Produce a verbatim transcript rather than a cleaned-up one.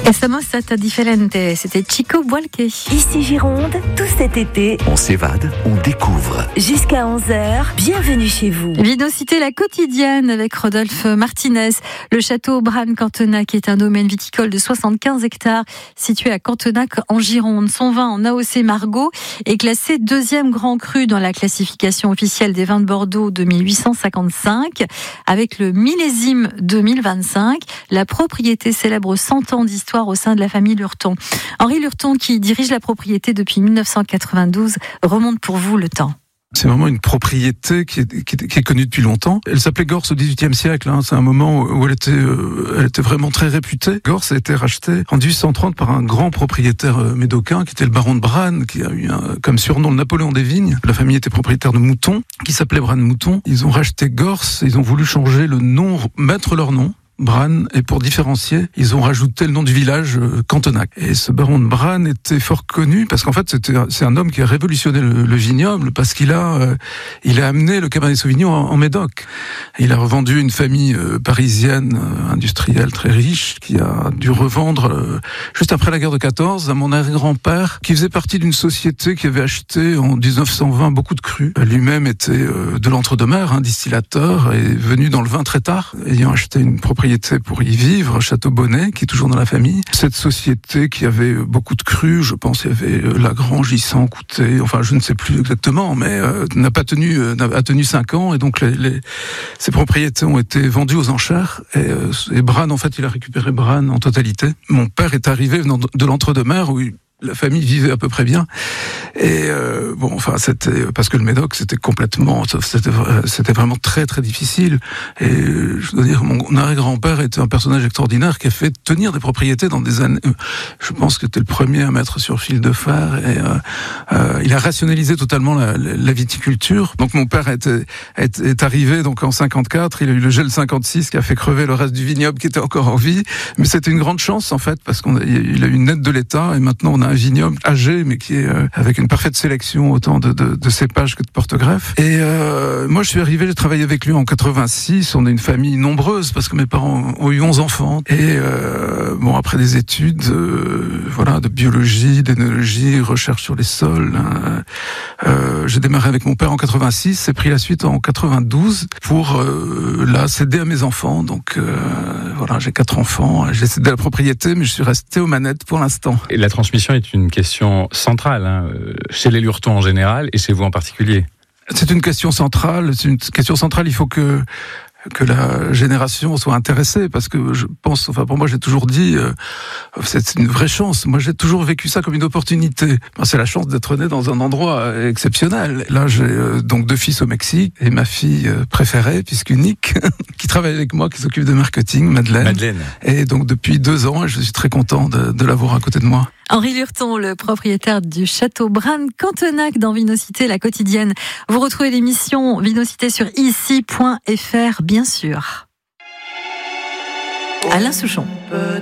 Estamos stata differente, c'était Chico Buarque. Ici Gironde, tout cet été, on s'évade, on découvre. Jusqu'à onze heures, bienvenue chez vous. Vinocité la quotidienne avec Rodolphe Martinez. Le château Braine-Cantenac est un domaine viticole de soixante-quinze hectares situé à Cantenac en Gironde. Son vin en A O C Margaux est classé deuxième grand cru dans la classification officielle des vins de Bordeaux de mille huit cent cinquante-cinq. Avec le millésime deux mille vingt-cinq, la propriété célèbre cent ans d'histoire au sein de la famille Lurton. Henri Lurton, qui dirige la propriété depuis mille neuf cent quatre-vingt-douze, remonte pour vous le temps. C'est vraiment une propriété qui est, qui est, qui est connue depuis longtemps. Elle s'appelait Gors au dix-huitième siècle. Hein. C'est un moment où elle était, euh, elle était vraiment très réputée. Gors a été rachetée en dix-huit cent trente par un grand propriétaire euh, médocain qui était le baron de Braine, qui a eu un, comme surnom le Napoléon des vignes. La famille était propriétaire de moutons, qui s'appelait Braine-Mouton. Ils ont racheté Gors, ils ont voulu changer le nom, mettre leur nom. Braine, et pour différencier, ils ont rajouté le nom du village euh, Cantenac. Et ce baron de Braine était fort connu parce qu'en fait c'était c'est un homme qui a révolutionné le, le vignoble parce qu'il a euh, il a amené le Cabernet Sauvignon en, en Médoc. Et il a revendu une famille euh, parisienne euh, industrielle très riche qui a dû revendre euh, juste après la guerre de quatorze à mon arrière-grand-père qui faisait partie d'une société qui avait acheté en dix-neuf cent vingt beaucoup de crus. Lui-même était euh, de l'entre-deux-mers, un distillateur, et venu dans le vin très tard, ayant acheté une propriété pour y vivre, Château Bonnet, qui est toujours dans la famille. Cette société qui avait beaucoup de crus, je pense qu'il y avait Lagrange, Issant, Coutet, enfin je ne sais plus exactement, mais euh, n'a pas tenu, euh, n'a tenu cinq ans, et donc les, les, ces propriétés ont été vendues aux enchères, et, euh, et Braine, en fait, il a récupéré Braine en totalité. Mon père est arrivé venant de l'entre-deux-mers, où il la famille vivait à peu près bien. Et euh, bon, enfin, c'était parce que le Médoc, c'était complètement, c'était, c'était vraiment très très difficile. Et je dois dire, mon arrière-grand-père était un personnage extraordinaire qui a fait tenir des propriétés dans des années. Je pense que c'était le premier à mettre sur fil de fer. Et euh, euh, il a rationalisé totalement la, la viticulture. Donc mon père est, est, est arrivé donc en cinquante-quatre. Il a eu le gel cinquante-six qui a fait crever le reste du vignoble qui était encore en vie. Mais c'était une grande chance en fait parce qu'on a, il a eu une aide de l'État et maintenant on a un vignoble âgé, mais qui est euh, avec une parfaite sélection autant de, de, de cépages que de porte-greffes. Et euh, moi, je suis arrivé, j'ai travaillé avec lui en quatre-vingt-six. On est une famille nombreuse parce que mes parents ont eu onze enfants. Et euh, bon, après des études, euh, voilà, de biologie, d'énologie, recherche sur les sols. Hein, euh, j'ai démarré avec mon père en quatre-vingt-six, j'ai pris la suite en quatre-vingt-douze pour euh, là céder à mes enfants. Donc euh, voilà, j'ai quatre enfants. J'ai cédé la propriété, mais je suis resté aux manettes pour l'instant. Et la transmission est une question centrale, hein, chez les Lurton en général et chez vous en particulier. C'est une question centrale. C'est une question centrale. Il faut que que la génération soit intéressée, parce que je pense, enfin pour moi j'ai toujours dit, euh, c'est une vraie chance. Moi j'ai toujours vécu ça comme une opportunité. Enfin, c'est la chance d'être né dans un endroit exceptionnel. Là j'ai euh, donc deux fils au Mexique et ma fille euh, préférée, puisqu'unique, qui travaille avec moi, qui s'occupe de marketing, Madeleine. Madeleine. Et donc depuis deux ans, je suis très content de, de l'avoir à côté de moi. Henri Lurton, le propriétaire du château Braine-Cantenac dans Vinocité la quotidienne. Vous retrouvez l'émission Vinocité sur ici point f r, bien sûr. Alain Souchon.